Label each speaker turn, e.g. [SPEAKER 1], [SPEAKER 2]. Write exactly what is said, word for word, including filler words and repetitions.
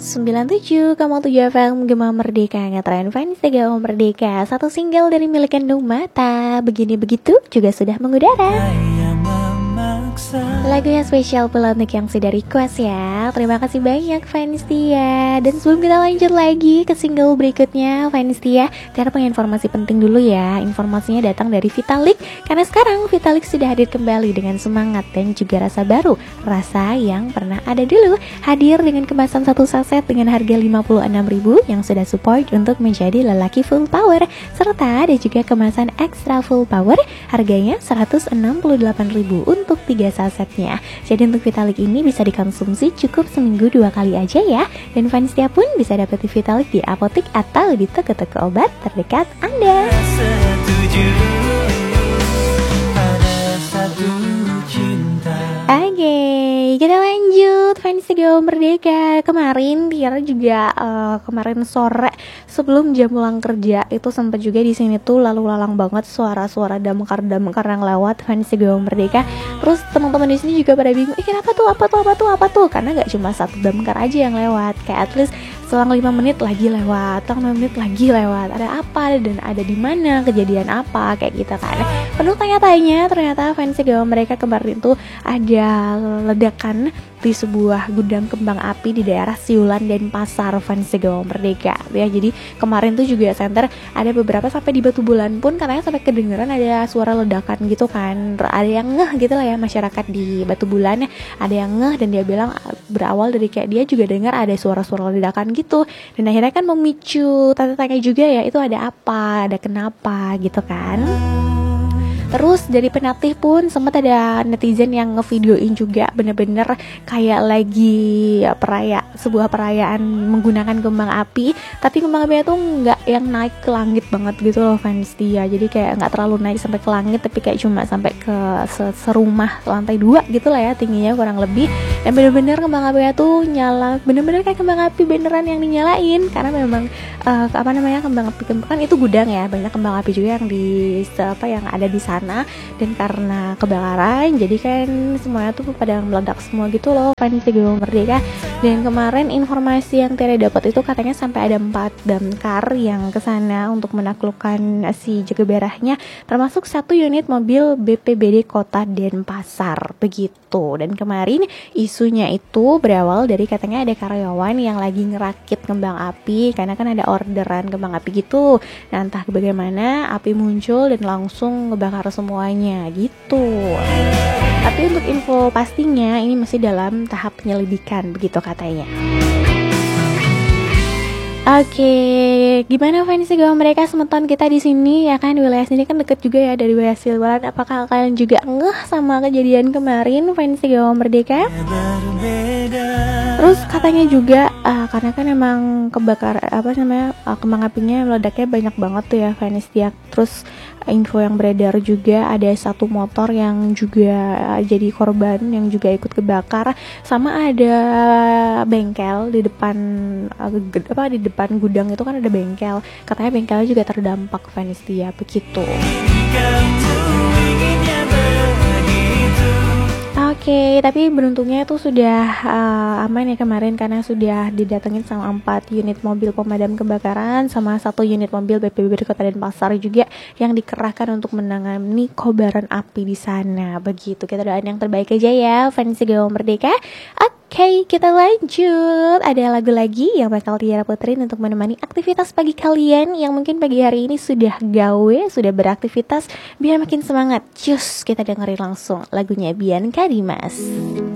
[SPEAKER 1] sembilan puluh tujuh koma tujuh F M Gema Merdeka ngetren fans Gema Merdeka. Satu single dari milik Endung Mata, Begini Begitu juga sudah mengudara. Lagunya spesial pula untuk yang sudah request ya. Terima kasih banyak fans Tia. Dan sebelum kita lanjut lagi ke single berikutnya fans Tia, Tiara punya informasi penting dulu ya. Informasinya datang dari Vitalik, karena sekarang Vitalik sudah hadir kembali dengan semangat dan juga rasa baru. Rasa yang pernah ada dulu, hadir dengan kemasan satu saset dengan harga lima puluh enam ribu yang sudah support untuk menjadi lelaki full power. Serta ada juga kemasan extra full power, harganya seratus enam puluh delapan ribu untuk tiga sasetnya. Jadi untuk Vitalik ini bisa dikonsumsi cukup seminggu dua kali aja ya. Dan fans Tia pun bisa dapat Vitalik di apotek atau di toko-toko obat terdekat Anda. Oke, kita lanjut fans Gema Merdeka. Kemarin Tiara juga uh, kemarin sore sebelum jam pulang kerja itu sempat juga di sini tuh lalu lalang banget suara-suara damkar-damkar yang lewat fans Gema Merdeka. Terus teman-teman di sini juga pada bingung, "Ih, kenapa tuh? Apa tuh? Apa tuh? Apa tuh?" Karena nggak cuma satu damkar aja yang lewat. Kayak at least selang lima menit lagi lewat, selang lima menit lagi lewat. Ada apa dan ada di mana, kejadian apa kayak gitu kan. Penuh tanya-tanya, ternyata fans Gema Merdeka kemarin tuh ada ledakan di sebuah gudang kembang api di daerah Siulan dan Pasar fans Gema Merdeka ya. Jadi kemarin tuh juga center ada beberapa sampai di Batu Bulan pun katanya sampai kedengeran ada suara ledakan gitu kan. Ada yang ngeh gitu lah ya masyarakat di Batu Bulan, ada yang ngeh dan dia bilang berawal dari kayak dia juga dengar ada suara-suara ledakan gitu. Dan akhirnya kan memicu tanya-tanya juga ya, itu ada apa, ada kenapa gitu kan. Terus dari penatih pun sempat ada netizen yang ngevideoin juga bener-bener kayak lagi peraya sebuah perayaan menggunakan kembang api, tapi kembang apinya tuh nggak yang naik ke langit banget gitu loh fans Tia. Jadi kayak nggak terlalu naik sampai ke langit, tapi kayak cuma sampai ke serumah lantai dua gitu lah ya tingginya kurang lebih. Dan bener-bener kembang apinya tuh nyala, bener-bener kayak kembang api beneran yang dinyalain. Karena memang uh, apa namanya kembang api kan itu gudang ya, banyak kembang api juga yang di apa yang ada di sana. Dan karena kebakaran jadi kan semuanya tuh pada meledak semua gitu loh fans Gema Merdeka. Dan kemarin informasi yang Tiara dapat itu katanya sampai ada empat damkar yang kesana untuk menaklukkan si jaga berahnya, termasuk satu unit mobil B P B D Kota Denpasar begitu. Dan kemarin isunya itu berawal dari katanya ada karyawan yang lagi ngerakit kembang api karena kan ada orderan kembang api gitu. Nah entah bagaimana api muncul dan langsung ngebakar semuanya gitu. Tapi untuk info pastinya ini masih dalam tahap penyelidikan begitu katanya. Oke, gimana fans Gema Merdeka semeton kita di sini ya kan, wilayah sini kan deket juga ya dari wilayah Siulan. Apakah kalian juga ngeh sama kejadian kemarin fans Gema Merdeka? Terus katanya juga uh, karena kan emang kebakar apa namanya uh, kembang apinya meledaknya banyak banget tuh ya fans Tia. Terus info yang beredar juga ada satu motor yang juga jadi korban yang juga ikut kebakar, sama ada bengkel di depan apa di depan gudang itu kan ada bengkel, katanya bengkelnya juga terdampak fans Tia begitu. Oke, okay, tapi beruntungnya itu sudah uh, aman ya kemarin karena sudah didatengin sama empat unit mobil pemadam kebakaran sama satu unit mobil B P B D Kota Denpasar juga yang dikerahkan untuk menangani kobaran api di sana. Begitu, kita doain yang terbaik aja ya fans Gema Merdeka. Oke, okay, kita lanjut. Ada lagu lagi yang bakal Tiara puterin untuk menemani aktivitas pagi kalian yang mungkin pagi hari ini sudah gawe, sudah beraktivitas, biar makin semangat. Cus, kita dengerin langsung lagunya Bianca Dimas.